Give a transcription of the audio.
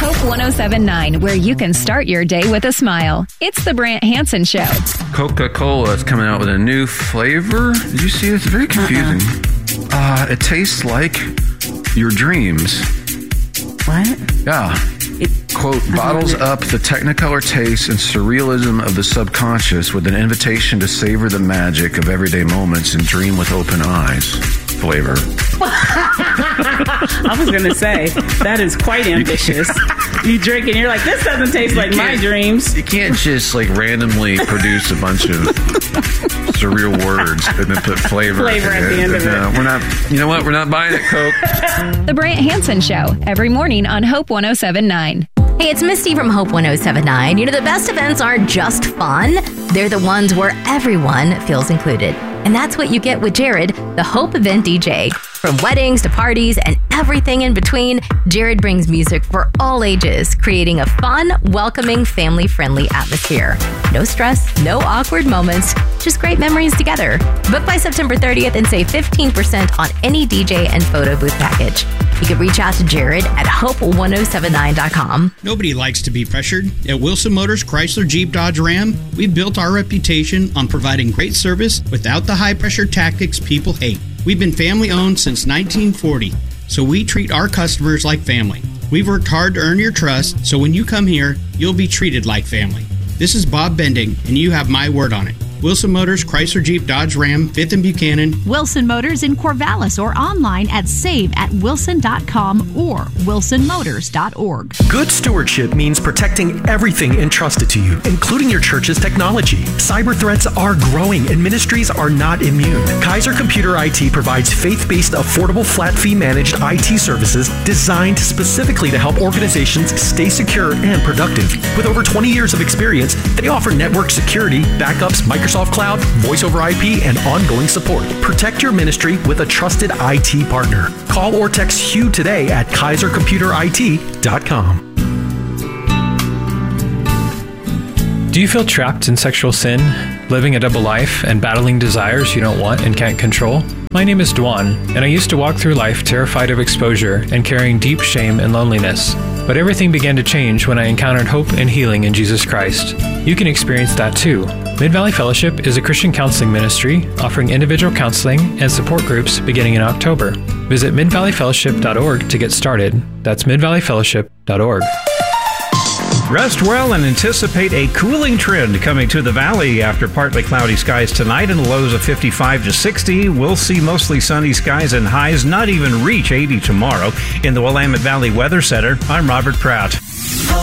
Hope 107.9, where you can start your day with a smile. It's the Brant Hansen Show. Coca-Cola is coming out with a new flavor. Did you see it? It's very confusing. It tastes like your dreams. What? Yeah. Quote, bottles up the technicolor taste and surrealism of the subconscious with an invitation to savor the magic of everyday moments and dream with open eyes. Flavor. I was going to say, that is quite ambitious. You drink and you're like, this doesn't taste like my dreams. You can't just like randomly produce a bunch of surreal words and then put flavor at the end of it. We're not, you know what? We're not buying it, Coke. The Brant Hansen Show, every morning on Hope 107.9. Hey, it's Misty from Hope 107.9. You know, the best events aren't just fun. They're the ones where everyone feels included. And that's what you get with Jared, the Hope Event DJ. From weddings to parties and everything in between, Jared brings music for all ages, creating a fun, welcoming, family-friendly atmosphere. No stress, no awkward moments, just great memories together. Book by September 30th and save 15% on any DJ and photo booth package. You can reach out to Jared at hope1079.com. Nobody likes to be pressured. At Wilson Motors Chrysler Jeep Dodge Ram, we've built our reputation on providing great service without the high-pressure tactics people hate. We've been family-owned since 1940, so we treat our customers like family. We've worked hard to earn your trust, so when you come here, you'll be treated like family. This is Bob Bending, and you have my word on it. Wilson Motors, Chrysler Jeep Dodge Ram, 5th and Buchanan. Wilson Motors in Corvallis or online at save@wilson.com or wilsonmotors.org. Good stewardship means protecting everything entrusted to you, including your church's technology. Cyber threats are growing and ministries are not immune. Kaiser Computer IT provides faith-based, affordable, flat-fee managed IT services designed specifically to help organizations stay secure and productive. With over 20 years of experience, they offer network security, backups, Microsoft Cloud, voice over IP, and ongoing support. Protect your ministry with a trusted IT partner. Call or text Hugh today at kaisercomputerit.com. Do you feel trapped in sexual sin, living a double life, and battling desires you don't want and can't control? My name is Dwan, and I used to walk through life terrified of exposure and carrying deep shame and loneliness. But everything began to change when I encountered hope and healing in Jesus Christ. You can experience that too. Mid-Valley Fellowship is a Christian counseling ministry offering individual counseling and support groups beginning in October. Visit midvalleyfellowship.org to get started. That's midvalleyfellowship.org. Rest well and anticipate a cooling trend coming to the valley after partly cloudy skies tonight and lows of 55 to 60. We'll see mostly sunny skies and highs not even reach 80 tomorrow. In the Willamette Valley Weather Center, I'm Robert Pratt.